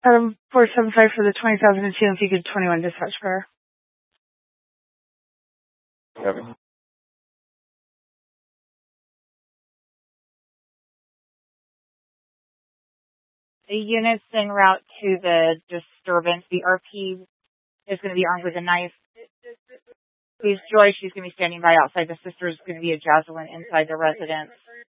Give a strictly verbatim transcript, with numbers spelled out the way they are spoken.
Um, four seven five for the twenty thousand and two, and if you could twenty-one dispatch for her. Copy. The unit's en route to the disturbance. The R P is going to be armed with a knife. Please, Joy, she's going to be standing by outside. The sister is going to be a javelin inside the residence.